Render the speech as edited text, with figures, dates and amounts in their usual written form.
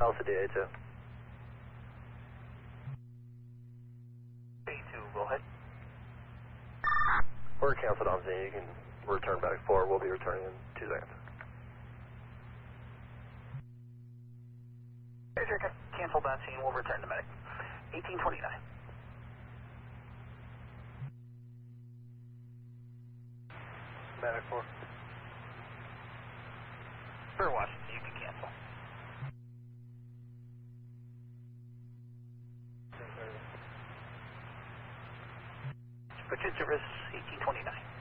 Alpha DA2. A2, go ahead. We're canceled on Z. You can return back 4. We'll be returning in 2 seconds. Cancel that scene. We'll return to medic. 1829. Medic 4. For Washington, you can cancel. Switch in service, 1829.